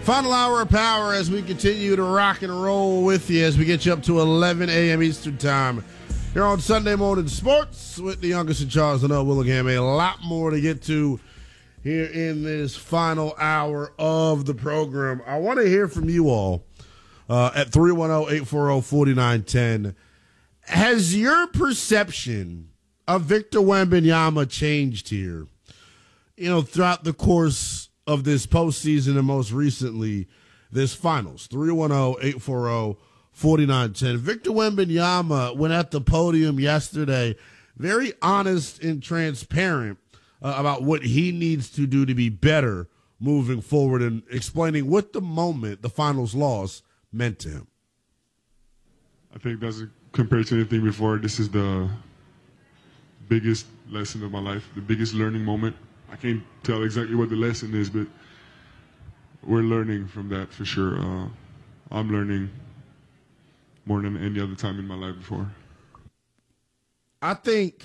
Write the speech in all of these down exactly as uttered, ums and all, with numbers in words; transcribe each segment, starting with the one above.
Final hour of power as we continue to rock and roll with you as we get you up to eleven a.m. Eastern Time. Here on Sunday Morning Sports with the youngest and Charles and Willingham. A lot more to get to here in this final hour of the program. I want to hear from you all uh, at three one zero, eight four zero, four nine one zero. Has your perception of Victor Wembanyama changed here, you know, throughout the course of this postseason and most recently this finals? three one zero, eight four zero, four nine one zero. Victor Wembanyama went at the podium yesterday very honest and transparent uh, about what he needs to do to be better moving forward and explaining what the moment, the finals loss, meant to him. I think that's compared to anything before, this is the biggest lesson of my life, the biggest learning moment. I can't tell exactly what the lesson is, but we're learning from that for sure. Uh, I'm learning more than any other time in my life before. I think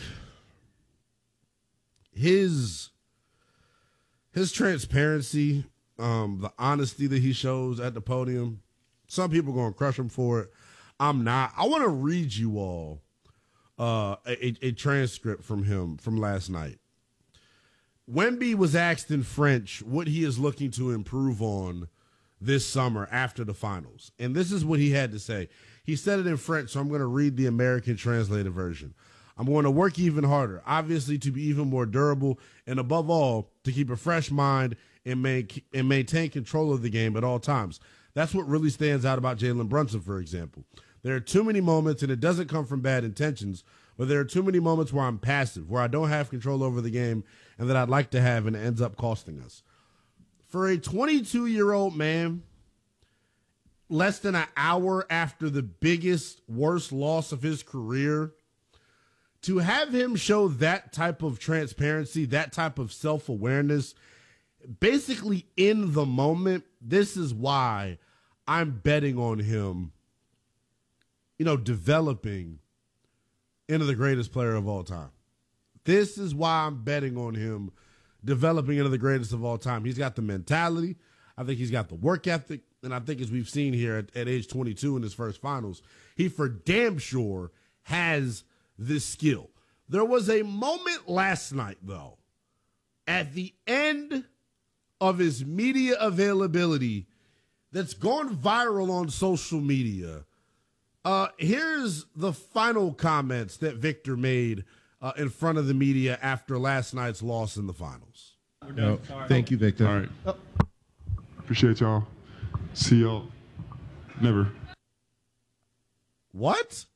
his his transparency, um, the honesty that he shows at the podium, some people are going to crush him for it. I'm not. I want to read you all uh, a, a transcript from him from last night. Wemby was asked in French what he is looking to improve on this summer after the finals. And this is what he had to say. He said it in French, so I'm going to read the American translated version. I'm going to work even harder, obviously, to be even more durable, and above all, to keep a fresh mind and, make, and maintain control of the game at all times. That's what really stands out about Jalen Brunson, for example. There are too many moments, and it doesn't come from bad intentions, but there are too many moments where I'm passive, where I don't have control over the game and that I'd like to have, and it ends up costing us. For a twenty-two-year-old man, less than an hour after the biggest, worst loss of his career, to have him show that type of transparency, that type of self-awareness, basically in the moment, this is why I'm betting on him, you know, developing into the greatest player of all time. This is why I'm betting on him developing into the greatest of all time. He's got the mentality. I think he's got the work ethic. And I think as we've seen here at, at age twenty-two in his first finals, he for damn sure has this skill. There was a moment last night, though, at the end of his media availability that's gone viral on social media. Uh, here's the final comments that Victor made uh, in front of the media after last night's loss in the finals. No, thank you, Victor. All right. Oh. Appreciate y'all. See y'all. Never. What?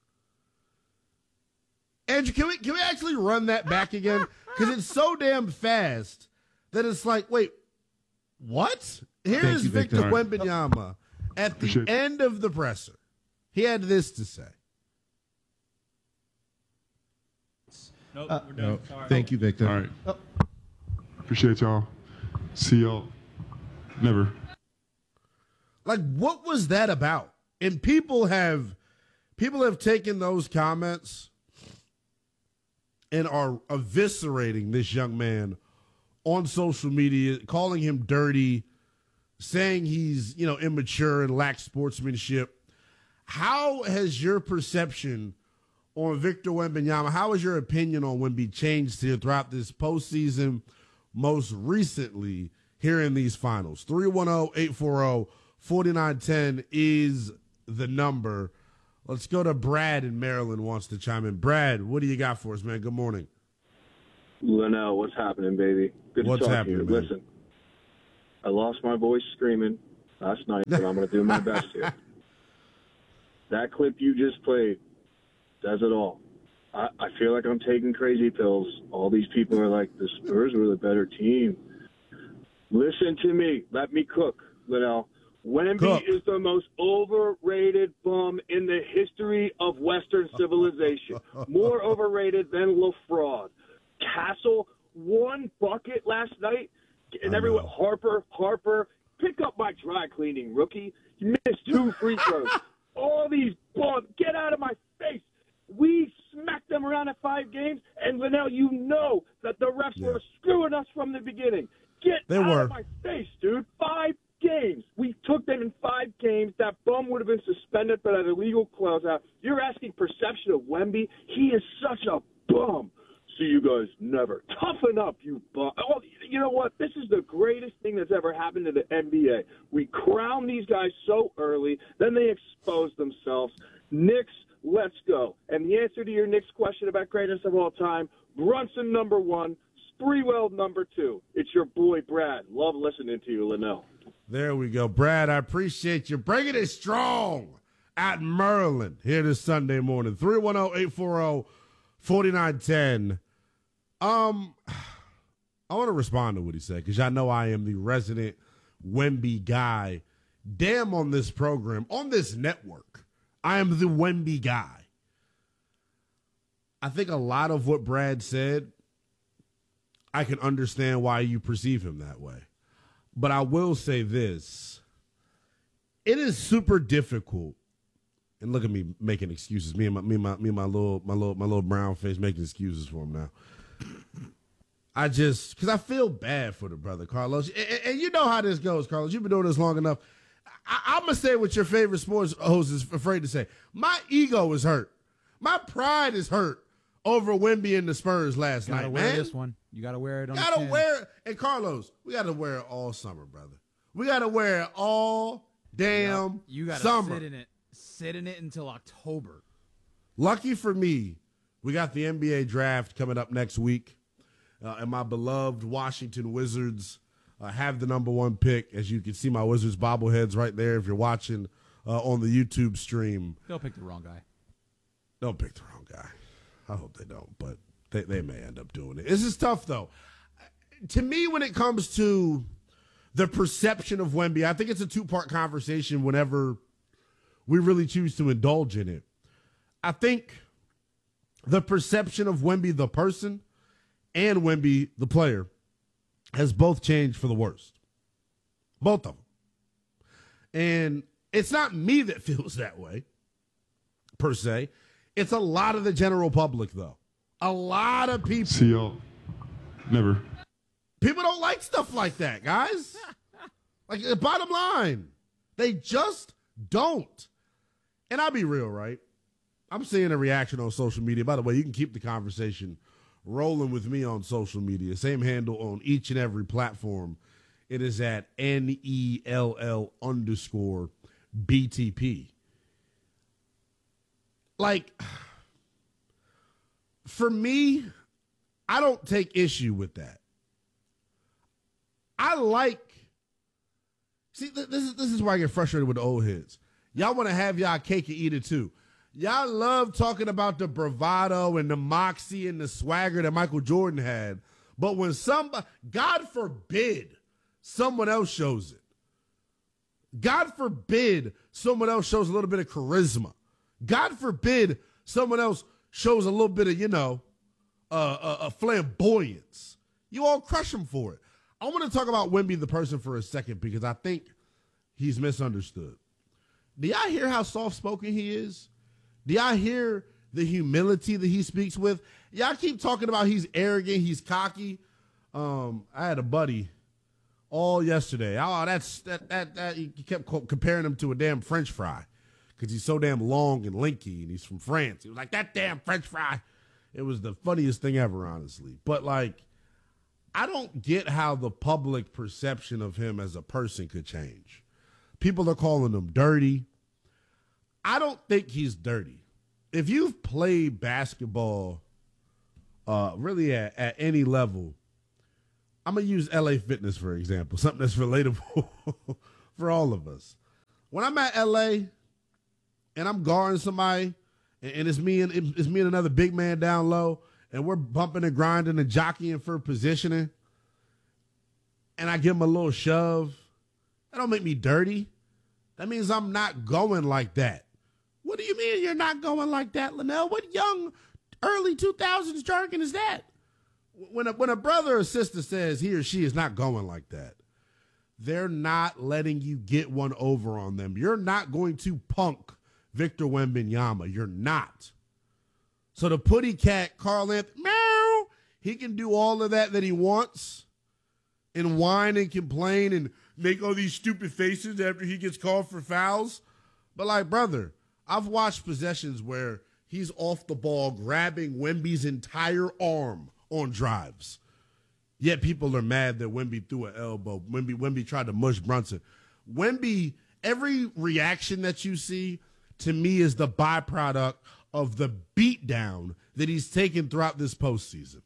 Andrew, can we can we actually run that back again? Because it's so damn fast that it's like, wait, what? Here's you, Victor Victor. Wembanyama at the Appreciate it. end of the presser. He had this to say. Nope, Uh, we're done. no, Sorry. thank you, Victor. All right. Oh. Appreciate y'all. See y'all. Never. Like, what was that about? And people have people have taken those comments and are eviscerating this young man on social media, calling him dirty, saying he's, you know, immature and lacks sportsmanship. How has your perception on Victor Wembanyama, how has your opinion on Wemby changed here throughout this postseason, most recently here in these finals? three one zero, eight four zero, four nine one zero is the number. Let's go to Brad in Maryland wants to chime in. Brad, what do you got for us, man? Good morning. Linnell, what's happening, baby? Good What's to talk happening, to you. man? Listen, I lost my voice screaming last night, but I'm going to do my best here. That clip you just played says it all. I, I feel like I'm taking crazy pills. All these people are like, the Spurs were the better team. Listen to me. Let me cook, Linnell. Wemby Cook. is the most overrated bum in the history of Western civilization. More overrated than LaFraud. Castle, one bucket last night, and I everyone, know. Harper, Harper, pick up my dry cleaning, rookie. You missed two free throws. All these bums, get out of my face. We smacked them around at five games, and Linnell, you know that the refs Yeah. were screwing us from the beginning. Get They out were. of my face, dude. Five games. We took them in five games. That bum would have been suspended for that illegal closeout. You're asking perception of Wemby? He is such a bum. See you guys never. Toughen up, you bum. Oh, you know what? This is the greatest thing that's ever happened to the N B A. We crown these guys so early, then they expose themselves. Knicks, let's go. And the answer to your Knicks question about greatest of all time, Brunson number one, Sprewell number two. It's your boy, Brad. Love listening to you, Linnell. There we go. Brad, I appreciate you bringing it strong at Maryland here this Sunday morning. three one zero, eight four zero, four nine one zero. Um, I want to respond to what he said because y'all know I am the resident Wemby guy. Damn on this program, on this network, I am the Wemby guy. I think a lot of what Brad said, I can understand why you perceive him that way. But I will say this. It is super difficult. And look at me making excuses. Me and my me and my me and my little my little my little brown face making excuses for him now. I just because I feel bad for the brother, Carlos. And, and, and you know how this goes, Carlos. You've been doing this long enough. I, I'm gonna say what your favorite sports host is afraid to say. My ego is hurt. My pride is hurt over Wemby and the Spurs last you gotta night, wear man. this one. You gotta wear it on. You the gotta chin. wear it. And Carlos, we gotta wear it all summer, brother. We gotta wear it all damn Yep. You gotta summer. sit in it. Sit in it until October. Lucky for me, we got the N B A draft coming up next week. Uh, and my beloved Washington Wizards uh, have the number one pick. As you can see, my Wizards bobbleheads right there. If you're watching uh, on the YouTube stream, They'll pick the wrong guy. don't pick the wrong guy. I hope they don't, but they, they may end up doing it. This is tough, though. To me, when it comes to the perception of Wemby, I think it's a two-part conversation whenever we really choose to indulge in it. I think the perception of Wemby the person and Wemby the player has both changed for the worst. Both of them. And it's not me that feels that way, per se. It's a lot of the general public, though. A lot of people. See y'all. Never. People don't like stuff like that, guys. Like, the bottom line, they just don't. And I'll be real, right? I'm seeing a reaction on social media. By the way, you can keep the conversation rolling with me on social media. Same handle on each and every platform. It is at N E L L underscore B T P. Like, for me, I don't take issue with that. I like, see, th- this is this is why I get frustrated with the old heads. Y'all want to have y'all cake and eat it too. Y'all love talking about the bravado and the moxie and the swagger that Michael Jordan had. But when somebody, God forbid, someone else shows it. God forbid someone else shows a little bit of charisma. God forbid someone else shows a little bit of, you know, uh, uh, uh, flamboyance. You all crush him for it. I want to talk about Wemby the person for a second because I think he's misunderstood. Do y'all hear how soft-spoken he is? Do y'all hear the humility that he speaks with? Y'all keep talking about he's arrogant, he's cocky. Um, I had a buddy all yesterday. Oh, that's that that that he kept comparing him to a damn French fry because he's so damn long and lanky, and he's from France. He was like, that damn French fry. It was the funniest thing ever, honestly. But like, I don't get how the public perception of him as a person could change. People are calling him dirty. I don't think he's dirty. If you've played basketball uh, really at, at any level, I'm going to use L A Fitness, for example, something that's relatable for all of us. When I'm at L A and I'm guarding somebody and, and it's me and it's me and another big man down low and we're bumping and grinding and jockeying for positioning and I give him a little shove, that don't make me dirty. That means I'm not going like that. What do you mean you're not going like that, Linnell? What young, early two thousands jargon is that? When a, when a brother or sister says he or she is not going like that, they're not letting you get one over on them. You're not going to punk Victor Wembanyama. You're not. So the putty cat, Carl Anthony, meow, he can do all of that that he wants and whine and complain and make all these stupid faces after he gets called for fouls. But, like, brother, I've watched possessions where he's off the ball grabbing Wemby's entire arm on drives. Yet people are mad that Wemby threw an elbow. Wemby, Wemby tried to mush Brunson. Wemby, every reaction that you see, to me, is the byproduct of the beatdown that he's taken throughout this postseason.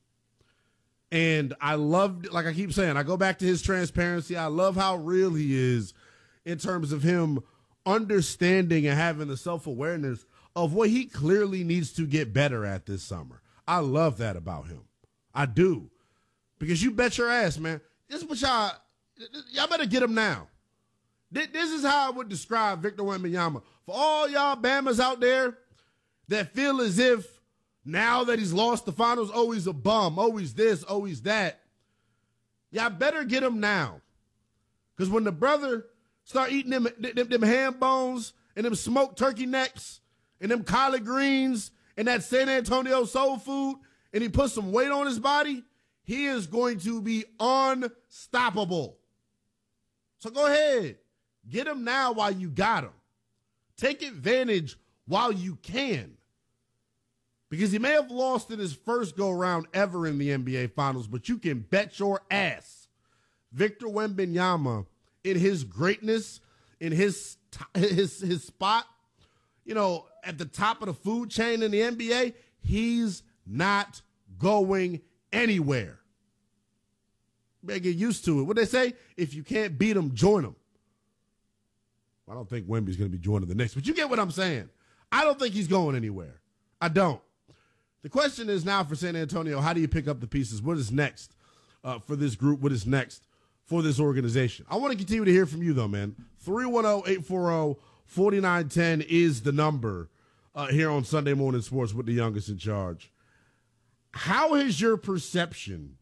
And I loved, like I keep saying, I go back to his transparency. I love how real he is in terms of him understanding and having the self-awareness of what he clearly needs to get better at this summer. I love that about him. I do. Because you bet your ass, man. This is what y'all, y'all better get him now. This is how I would describe Victor Wembanyama. For all y'all Bamas out there that feel as if now that he's lost the finals, oh, he's a bum, oh, he's this, oh, he's that. Y'all better get him now. Because when the brother start eating them, them, them ham bones and them smoked turkey necks and them collard greens and that San Antonio soul food, and he puts some weight on his body, he is going to be unstoppable. So go ahead. Get him now while you got him. Take advantage while you can. Because he may have lost in his first go-round ever in the N B A Finals, but you can bet your ass Victor Wembanyama, in his greatness, in his his his spot, you know, at the top of the food chain in the N B A, he's not going anywhere. Better get used to it. What they say? If you can't beat them, join them. I don't think Wemby's going to be joining the Knicks, but you get what I'm saying. I don't think he's going anywhere. I don't. The question is now for San Antonio, how do you pick up the pieces? What is next uh, for this group? What is next for this organization? I want to continue to hear from you, though, man. three one zero, eight four zero, four nine one zero is the number uh, here on Sunday Morning Sports with the youngest in charge. How has your perception,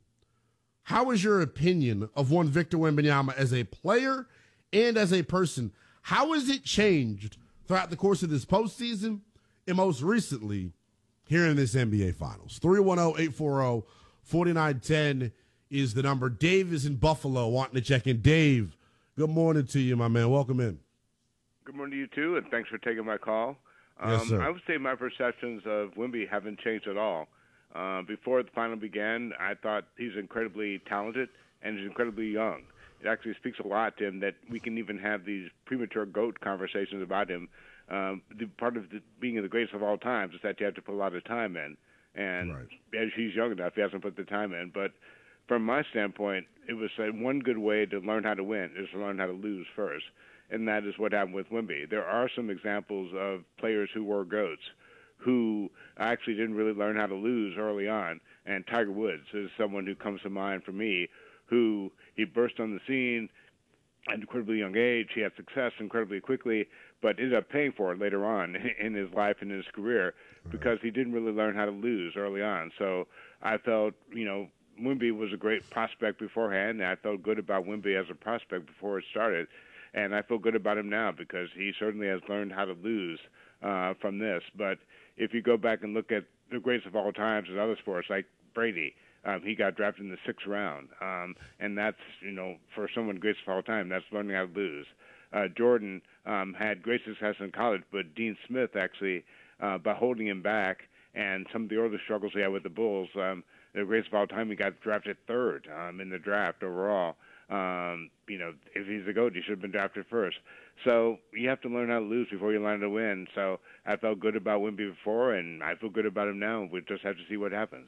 how is your opinion of one Victor Wembanyama as a player and as a person, how has it changed throughout the course of this postseason and most recently here in this N B A Finals? three one zero, eight four zero, four nine one zero is the number. Dave is in Buffalo wanting to check in. Dave, good morning to you, my man. Welcome in. Good morning to you, too, and thanks for taking my call. Um, Yes, sir. I would say my perceptions of Wemby haven't changed at all. Uh, before the final began, I thought he's incredibly talented and he's incredibly young. It actually speaks a lot to him that we can even have these premature GOAT conversations about him. Um, the part of the, being the greatest of all times is that you have to put a lot of time in. And Right. as he's young enough, he hasn't put the time in. But from my standpoint, it was uh, one good way to learn how to win is to learn how to lose first. And that is what happened with Wemby. There are some examples of players who were GOATs who actually didn't really learn how to lose early on. And Tiger Woods is someone who comes to mind for me, who he burst on the scene at an incredibly young age. He had success incredibly quickly, but ended up paying for it later on in his life and his career because he didn't really learn how to lose early on. So I felt, you know, Wemby was a great prospect beforehand, and I felt good about Wemby as a prospect before it started. And I feel good about him now because he certainly has learned how to lose uh, from this. But if you go back and look at the greatest of all times in other sports, like Brady, um, he got drafted in the sixth round. Um, and that's, you know, for someone greatest of all time, that's learning how to lose. Uh, Jordan um, had great success in college, but Dean Smith actually, uh, by holding him back and some of the early struggles he had with the Bulls, um, the greatest of all time, he got drafted third um, in the draft overall. Um, you know, if he's a GOAT, he should have been drafted first. So you have to learn how to lose before you learn how to win. So I felt good about Wemby before, and I feel good about him now. We just have to see what happens.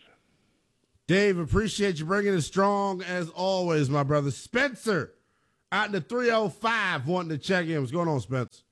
Dave, appreciate you bringing it strong as always, my brother. Spencer, out in the three oh five, wanting to check in. What's going on, Spence?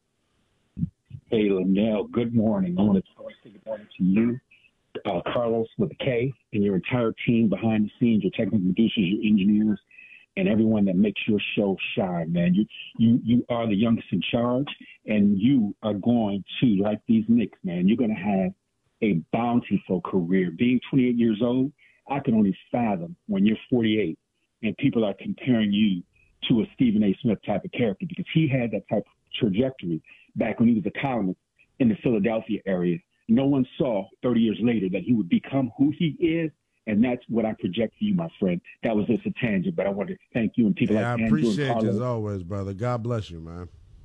Hey, Linnell, good morning. I want to say good morning to you, uh, Carlos with a K, and your entire team behind the scenes, your technical producers, your engineers, and everyone that makes your show shine, man. You you you are the youngest in charge, and you are going to, like these Knicks, man, you're going to have a bountiful career. Being twenty-eight years old, I can only fathom when you're forty-eight and people are comparing you to a Stephen A. Smith type of character because he had that type of trajectory back when he was a columnist in the Philadelphia area. No one saw thirty years later that he would become who he is And that's what I project for you, my friend. That was just a tangent, but I want to thank you and people Yeah, like I Andrew and appreciate you Carlos. as always, brother. God bless you, man.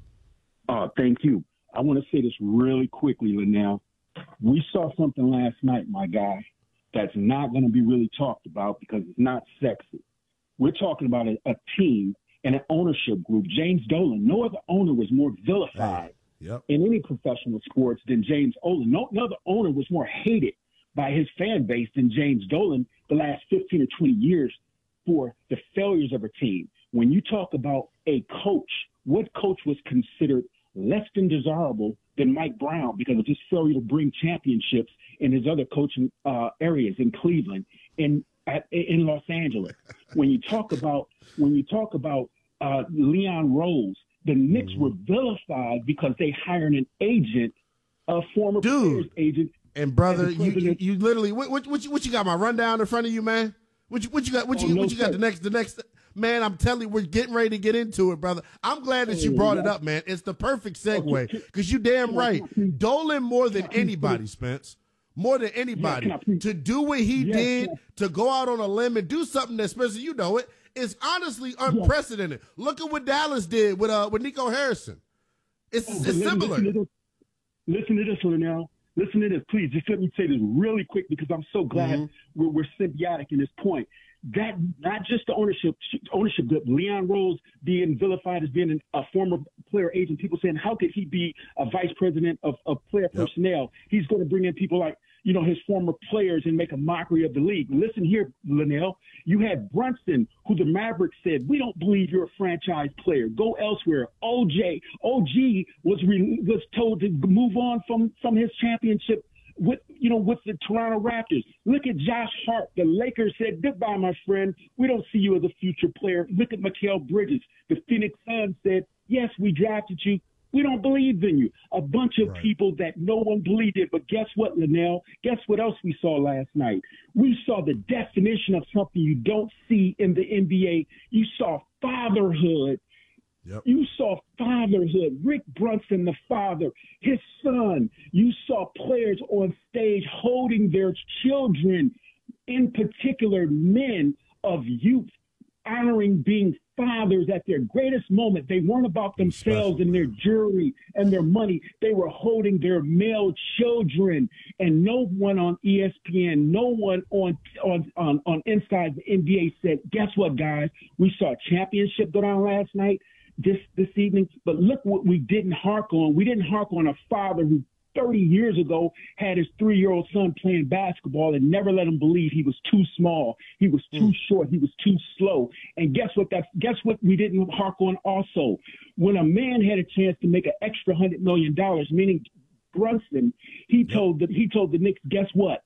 Uh, thank you. I want to say this really quickly, Linnell. We saw something last night, my guy, that's not going to be really talked about because it's not sexy. We're talking about a, a team and an ownership group. James Dolan, no other owner was more vilified Yep. in any professional sports than James Dolan. No, no other owner was more hated by his fan base than James Dolan the last fifteen or twenty years for the failures of a team. When you talk about a coach, what coach was considered less than desirable than Mike Brown because of his failure to bring championships in his other coaching uh, areas in Cleveland, in at, in Los Angeles. When you talk about when you talk about uh, Leon Rose, the Knicks Mm-hmm. were vilified because they hired an agent, a former Dude. player's agent. And brother, As a you, you president- you literally what what what you, what you got my rundown in front of you, man? What you what you got what you Oh, no, what you got sir. the next the next man? I'm telling you, we're getting ready to get into it, brother. I'm glad that you Oh, brought it yeah. up, man. It's the perfect segue Okay. because you damn Can I- right. can I please- Dolan more than can I please anybody, Spence, more than anybody can I please- to do what he Yes, did, yes. to go out on a limb and do something that, Spencer, you know it, is honestly unprecedented. Look at what Dallas did with uh with Nico Harrison. It's Oh, it's but listen- similar. Listen to this, listen to this Linnell. Listen to this, please. Just let me say this really quick because I'm so glad Mhm. we're, we're symbiotic in this point. That not just the ownership ownership, but Leon Rose being vilified as being an, a former player agent. People saying, how could he be a vice president of, of player Yep. personnel? He's going to bring in people like, you know, his former players and make a mockery of the league. Listen here, Linnell. You had Brunson, who the Mavericks said, we don't believe you're a franchise player. Go elsewhere. O J, O G was re, was told to move on from, from his championship with, you know, with the Toronto Raptors. Look at Josh Hart. The Lakers said, goodbye, my friend. We don't see you as a future player. Look at Mikal Bridges. The Phoenix Suns said, yes, we drafted you. We don't believe in you. A bunch of Right. people that no one believed in. But guess what, Linnell? Guess what else we saw last night? We saw the definition of something you don't see in the N B A. You saw fatherhood. Yep. You saw fatherhood. Rick Brunson, the father, his son. You saw players on stage holding their children, in particular men of youth, honoring being fathers at their greatest moment. They weren't about themselves Special, and their man. jewelry and their money. They were holding their male children. And no one on E S P N, no one on on on, on Inside the N B A said, guess what, guys? We saw a championship go down last night, this this evening. But look what we didn't hark on. We didn't hark on a father who thirty years ago had his three-year-old son playing basketball and never let him believe he was too small, he was too short, he was too slow. And guess what? That guess what? We didn't hark on also. When a man had a chance to make an extra hundred million dollars, meaning Brunson, he told the he told the Knicks, guess what?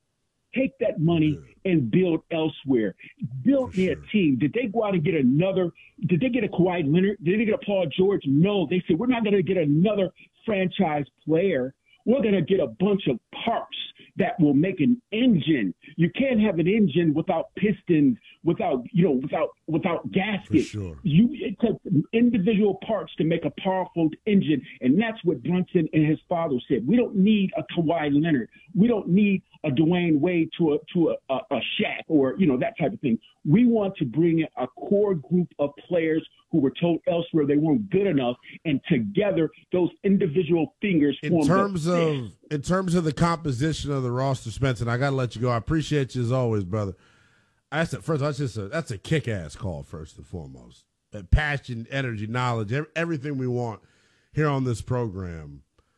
Take that money and build elsewhere. Build For their sure. team. Did they go out and get another? Did they get a Kawhi Leonard? Did they get a Paul George? No. They said, we're not going to get another franchise player. We're going to get a bunch of parts that will make an engine. You can't have an engine without pistons, without, you know, without without gaskets. sure. You it takes individual parts to make a powerful engine, and that's what Brunson and his father said. We don't need a Kawhi Leonard. We don't need a Dwayne Wade to a to a, a, a Shaq or you know that type of thing. We want to bring in a core group of players who were told elsewhere they weren't good enough, and together those individual fingers In form terms the of in terms of the composition of the roster, Spencer, and I gotta let you go. I appreciate you as always, brother. I said first, that's just a that's a kick ass call first and foremost. That passion, energy, knowledge, ev- everything we want here on this program.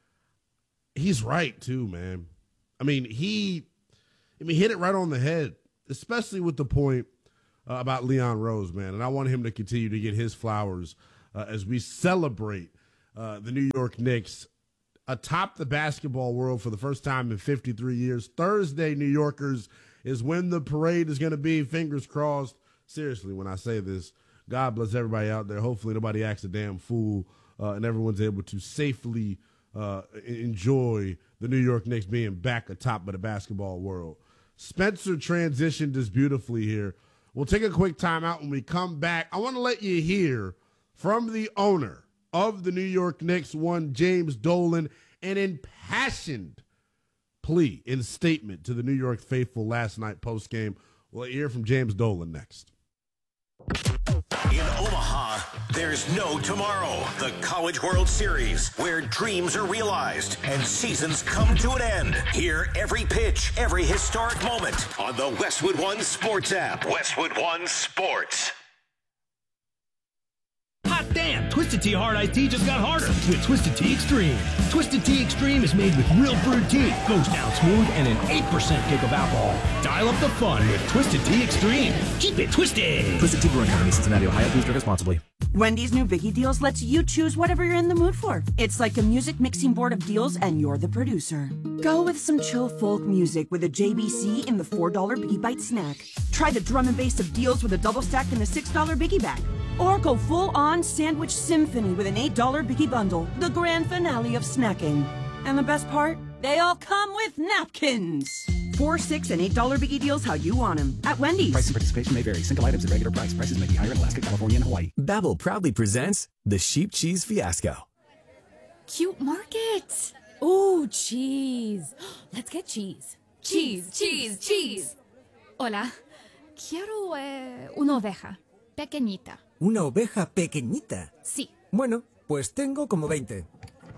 He's right too, man. I mean, he, I mean, hit it right on the head, especially with the point uh, about Leon Rose, man. And I want him to continue to get his flowers uh, as we celebrate uh, the New York Knicks atop the basketball world for the first time in fifty-three years. Thursday, New Yorkers, is when the parade is going to be. Fingers crossed. Seriously, when I say this, God bless everybody out there. Hopefully nobody acts a damn fool uh, and everyone's able to safely uh, enjoy the New York Knicks being back atop of the basketball world. Spencer transitioned this beautifully here. We'll take a quick time out. When we come back, I want to let you hear from the owner of the New York Knicks, one James Dolan, an impassioned plea in statement to the New York faithful last night post-game. We'll hear from James Dolan next. In Omaha, there's no tomorrow. The College World Series, where dreams are realized and seasons come to an end. Hear every pitch, every historic moment on the Westwood One Sports app. Westwood One Sports. Hot damn! Twisted Tea Hard Iced Tea just got harder with Twisted Tea Extreme. Twisted Tea Extreme is made with real brewed tea, goes down smooth, and an eight percent kick of alcohol. Dial up the fun with Twisted Tea Extreme. Keep it twisted! Twisted Tea Brewing Company, Cincinnati, Ohio. Please drink responsibly. Wendy's new Biggie Deals lets you choose whatever you're in the mood for. It's like a music mixing board of deals, and you're the producer. Go with some chill folk music with a J B C in the four dollar Biggie Bite snack. Try the drum and bass of deals with a double stack in the six dollar Biggie Bag. Or go full-on sandwich symphony with an eight dollar Biggie Bundle, the grand finale of snacking. And the best part? They all come with napkins. Four, six, and eight dollar Biggie Deals how you want them at Wendy's. Price and participation may vary. Single items at regular price. Prices may be higher in Alaska, California, and Hawaii. Babbel proudly presents the Sheep Cheese Fiasco. Cute market. Ooh, cheese. Let's get cheese. Cheese, cheese, cheese. Hola. Quiero eh, una oveja pequeñita. ¿Una oveja pequeñita? Sí. Bueno, pues tengo como veinte.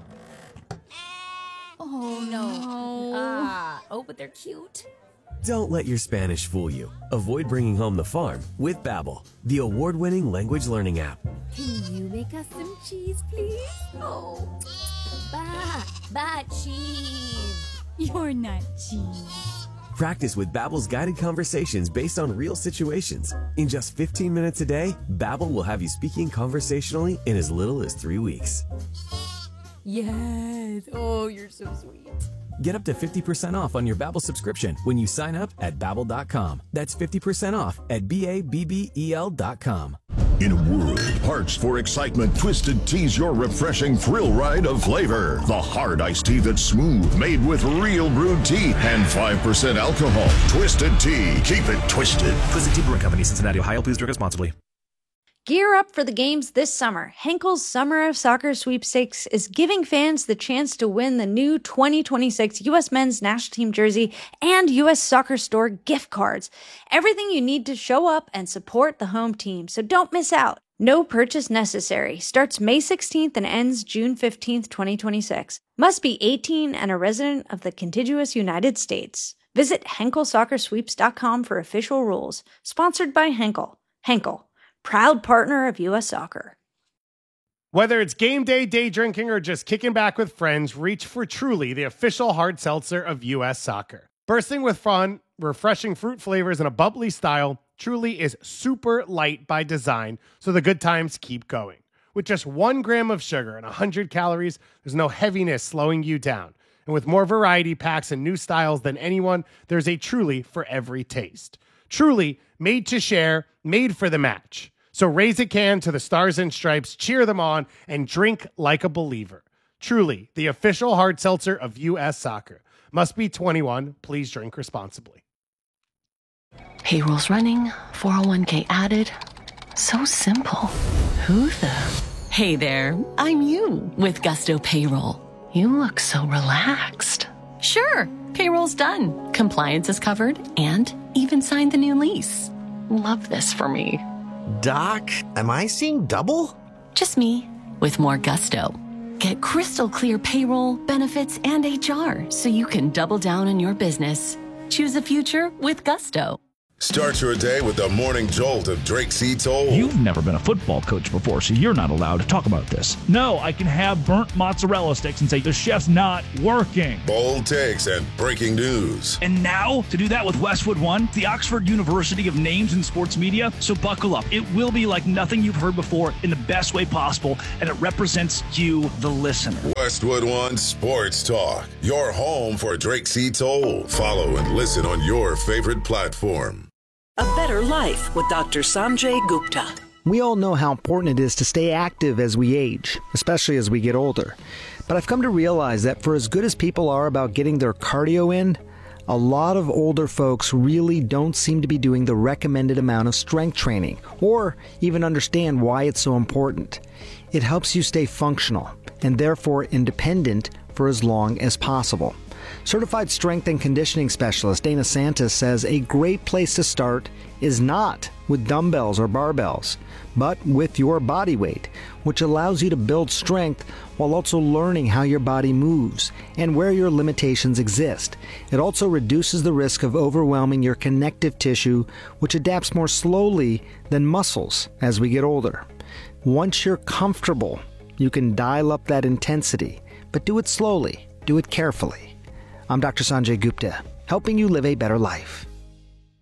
Oh, no. Ah, oh, but they're cute. Don't let your Spanish fool you. Avoid bringing home the farm with Babbel, the award-winning language learning app. Can you make us some cheese, please? Oh, ba, ba cheese. You're not cheese. Practice with Babbel's guided conversations based on real situations. In just fifteen minutes a day, Babbel will have you speaking conversationally in as little as three weeks. Yes. Oh, you're so sweet. Get up to fifty percent off on your Babbel subscription when you sign up at Babbel dot com. That's fifty percent off at B A B B E L dot com. In a world parched for excitement, Twisted Tea's your refreshing thrill ride of flavor. The hard iced tea that's smooth, made with real brewed tea and five percent alcohol. Twisted Tea. Keep it twisted. Twisted Tea Brewing Company, Cincinnati, Ohio. Please drink responsibly. Gear up for the games this summer. Henkel's Summer of Soccer Sweepstakes is giving fans the chance to win the new twenty twenty-six U S Men's National Team jersey and U S Soccer Store gift cards. Everything you need to show up and support the home team, so don't miss out. No purchase necessary. Starts May sixteenth and ends June fifteenth, twenty twenty-six. Must be eighteen and a resident of the contiguous United States. Visit Henkel Soccer Sweeps dot com for official rules. Sponsored by Henkel. Henkel, proud partner of U S Soccer. Whether it's game day, day drinking, or just kicking back with friends, reach for Truly, the official hard seltzer of U S Soccer. Bursting with fun, refreshing fruit flavors, and a bubbly style, Truly is super light by design, so the good times keep going. With just one gram of sugar and one hundred calories, there's no heaviness slowing you down. And with more variety packs and new styles than anyone, there's a Truly for every taste. Truly, made to share, made for the match. So raise a can to the Stars and Stripes, cheer them on, and drink like a believer. Truly, the official hard seltzer of U S Soccer. Must be twenty-one. Please drink responsibly. Payroll's running, four oh one k added. So simple. Who the? Hey there, I'm you with Gusto Payroll. You look so relaxed. Sure, payroll's done. Compliance is covered and even signed the new lease. Love this for me. Doc, am I seeing double? Just me, with more gusto. Get crystal clear payroll, benefits, and H R so you can double down on your business. Choose a future with Gusto. Start your day with the morning jolt of Drake C. Toll. You've never been a football coach before, so you're not allowed to talk about this. No, I can have burnt mozzarella sticks and say the chef's not working. Bold takes and breaking news. And now, to do that with Westwood One, the Oxford University of Names in Sports Media, so buckle up. It will be like nothing you've heard before in the best way possible, and it represents you, the listener. Westwood One Sports Talk, your home for Drake C. Toll. Follow and listen on your favorite platform. A better life with Doctor Sanjay Gupta. We all know how important it is to stay active as we age, especially as we get older. But I've come to realize that for as good as people are about getting their cardio in, a lot of older folks really don't seem to be doing the recommended amount of strength training, or even understand why it's so important. It helps you stay functional, and therefore independent for as long as possible. Certified strength and conditioning specialist Dana Santis says a great place to start is not with dumbbells or barbells, but with your body weight, which allows you to build strength while also learning how your body moves and where your limitations exist. It also reduces the risk of overwhelming your connective tissue, which adapts more slowly than muscles as we get older. Once you're comfortable, you can dial up that intensity, but do it slowly, do it carefully. I'm Doctor Sanjay Gupta, helping you live a better life.